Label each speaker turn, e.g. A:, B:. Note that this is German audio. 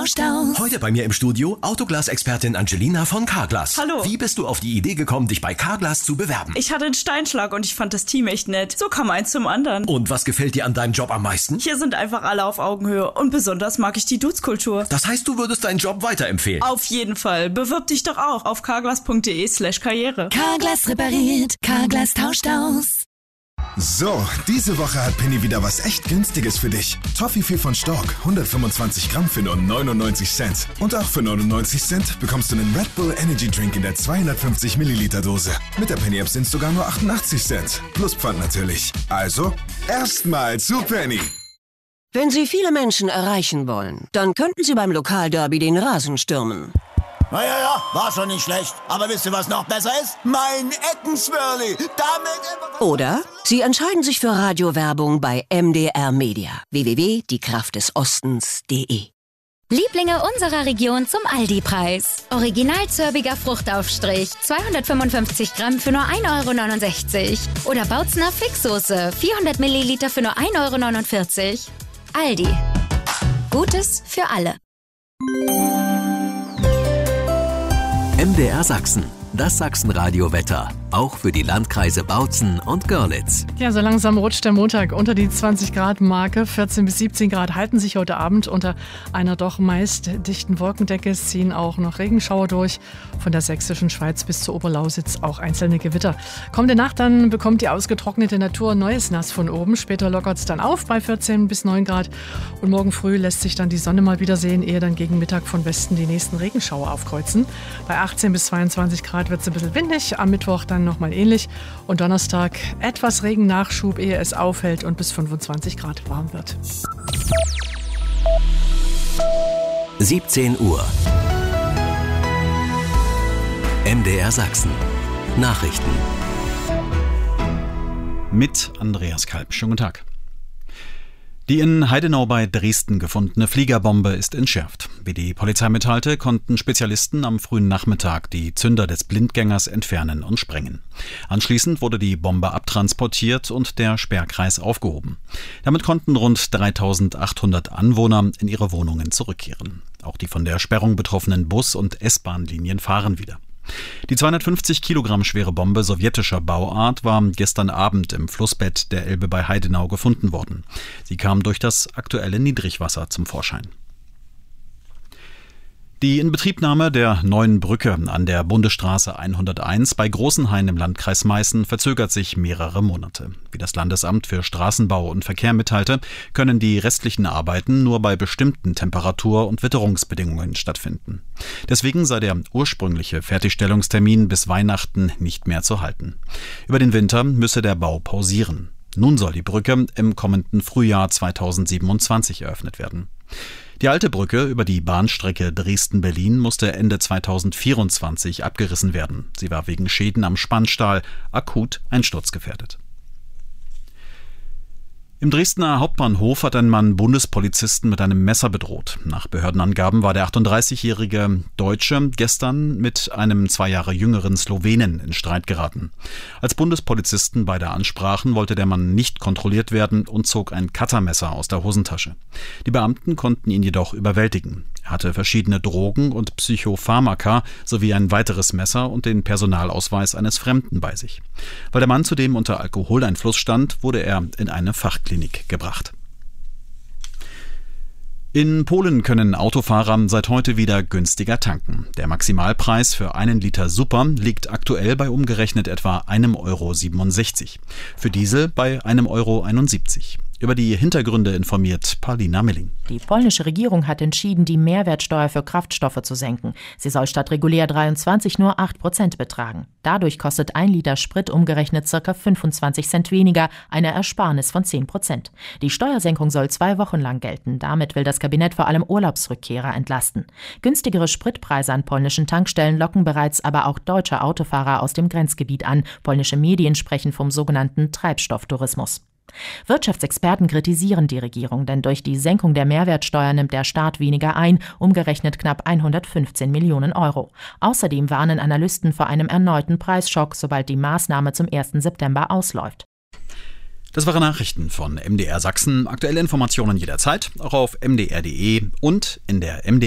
A: tauscht aus.
B: Heute bei mir im Studio Autoglas-Expertin Angelina von Carglass.
C: Hallo.
B: Wie bist du auf die Idee gekommen, dich bei Carglass zu bewerben?
C: Ich hatte einen Steinschlag und ich fand das Team echt nett. So kam eins zum anderen.
B: Und was gefällt dir an deinem Job am meisten?
C: Hier sind einfach alle auf Augenhöhe und besonders mag ich die Dudes-Kultur.
B: Das heißt, du würdest deinen Job weiterempfehlen?
C: Auf jeden Fall. Bewirb dich doch auch auf carglass.de/karriere.
A: Carglass repariert, Carglass tauscht aus.
D: So, diese Woche hat Penny wieder was echt Günstiges für dich. Toffifee von Stork, 125 Gramm für nur 99 Cent. Und auch für 99 Cent bekommst du einen Red Bull Energy Drink in der 250 Milliliter Dose. Mit der Penny-App sind es sogar nur 88 Cent. Plus Pfand natürlich. Also, erstmal zu Penny.
E: Wenn Sie viele Menschen erreichen wollen, dann könnten Sie beim Lokalderby den Rasen stürmen.
F: Ja, war schon nicht schlecht. Aber wisst ihr, was noch besser ist? Mein Eckenswirli. Damit...
E: Oder Sie entscheiden sich für Radiowerbung bei MDR Media. www.diekraftdesostens.de.
G: Lieblinge unserer Region zum Aldi-Preis. Original zörbiger Fruchtaufstrich, 255 Gramm für nur 1,69 €. Oder Bautzner Fixsoße, 400 Milliliter für nur 1,49 €. Aldi. Gutes für alle.
H: MDR Sachsen, das Sachsenradio-Wetter. Auch für die Landkreise Bautzen und Görlitz.
I: Ja, so langsam rutscht der Montag unter die 20-Grad-Marke. 14 bis 17 Grad halten sich heute Abend unter einer doch meist dichten Wolkendecke. Es ziehen auch noch Regenschauer durch. Von der sächsischen Schweiz bis zur Oberlausitz auch einzelne Gewitter. Kommende Nacht dann bekommt die ausgetrocknete Natur neues Nass von oben. Später lockert es dann auf bei 14 bis 9 Grad. Und morgen früh lässt sich dann die Sonne mal wieder sehen, ehe dann gegen Mittag von Westen die nächsten Regenschauer aufkreuzen. Bei 18 bis 22 Grad wird es ein bisschen windig. Am Mittwoch dann nochmal ähnlich. Und Donnerstag etwas Regennachschub, ehe es aufhält und bis 25 Grad warm wird.
H: 17 Uhr. MDR Sachsen. Nachrichten.
J: Mit Andreas Kalb. Schönen guten Tag. Die in Heidenau bei Dresden gefundene Fliegerbombe ist entschärft. Wie die Polizei mitteilte, konnten Spezialisten am frühen Nachmittag die Zünder des Blindgängers entfernen und sprengen. Anschließend wurde die Bombe abtransportiert und der Sperrkreis aufgehoben. Damit konnten rund 3.800 Anwohner in ihre Wohnungen zurückkehren. Auch die von der Sperrung betroffenen Bus- und S-Bahn-Linien fahren wieder. Die 250 Kilogramm schwere Bombe sowjetischer Bauart war gestern Abend im Flussbett der Elbe bei Heidenau gefunden worden. Sie kam durch das aktuelle Niedrigwasser zum Vorschein. Die Inbetriebnahme der neuen Brücke an der Bundesstraße 101 bei Großenhain im Landkreis Meißen verzögert sich mehrere Monate. Wie das Landesamt für Straßenbau und Verkehr mitteilte, können die restlichen Arbeiten nur bei bestimmten Temperatur- und Witterungsbedingungen stattfinden. Deswegen sei der ursprüngliche Fertigstellungstermin bis Weihnachten nicht mehr zu halten. Über den Winter müsse der Bau pausieren. Nun soll die Brücke im kommenden Frühjahr 2027 eröffnet werden. Die alte Brücke über die Bahnstrecke Dresden-Berlin musste Ende 2024 abgerissen werden. Sie war wegen Schäden am Spannstahl akut einsturzgefährdet. Im Dresdner Hauptbahnhof hat ein Mann Bundespolizisten mit einem Messer bedroht. Nach Behördenangaben war der 38-jährige Deutsche gestern mit einem 2 Jahre jüngeren Slowenen in Streit geraten. Als Bundespolizisten beide ansprachen, wollte der Mann nicht kontrolliert werden und zog ein Cuttermesser aus der Hosentasche. Die Beamten konnten ihn jedoch überwältigen. Er hatte verschiedene Drogen und Psychopharmaka sowie ein weiteres Messer und den Personalausweis eines Fremden bei sich. Weil der Mann zudem unter Alkoholeinfluss stand, wurde er in eine Fachklinik gebracht. In Polen können Autofahrer seit heute wieder günstiger tanken. Der Maximalpreis für 1 Liter Super liegt aktuell bei umgerechnet etwa 1,67 €. Für Diesel bei 1,71 €. Über die Hintergründe informiert Paulina Milling.
K: Die polnische Regierung hat entschieden, die Mehrwertsteuer für Kraftstoffe zu senken. Sie soll statt regulär 23 nur 8% betragen. Dadurch kostet 1 Liter Sprit umgerechnet ca. 25 Cent weniger, eine Ersparnis von 10%. Die Steuersenkung soll 2 Wochen lang gelten. Damit will das Kabinett vor allem Urlaubsrückkehrer entlasten. Günstigere Spritpreise an polnischen Tankstellen locken bereits aber auch deutsche Autofahrer aus dem Grenzgebiet an. Polnische Medien sprechen vom sogenannten Treibstofftourismus. Wirtschaftsexperten kritisieren die Regierung, denn durch die Senkung der Mehrwertsteuer nimmt der Staat weniger ein, umgerechnet knapp 115 Millionen Euro. Außerdem warnen Analysten vor einem erneuten Preisschock, sobald die Maßnahme zum 1. September ausläuft.
J: Das waren Nachrichten von MDR Sachsen. Aktuelle Informationen jederzeit, auch auf mdr.de und in der MDR